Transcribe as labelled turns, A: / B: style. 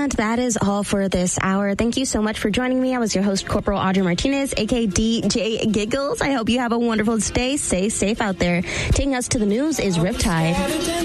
A: And that is all for this hour. Thank you so much for joining me. I was your host, Corporal Audrey Martinez, aka DJ Giggles. I hope you have a wonderful day. Stay safe out there. Taking us to the news is Riptide.